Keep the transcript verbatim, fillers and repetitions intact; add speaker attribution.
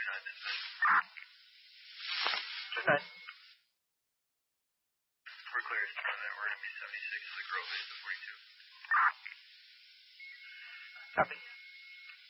Speaker 1: time is it?
Speaker 2: Okay.
Speaker 1: We're clear as time then. We're going to be seventy-six. The Grove is the forty-two.
Speaker 2: Copy.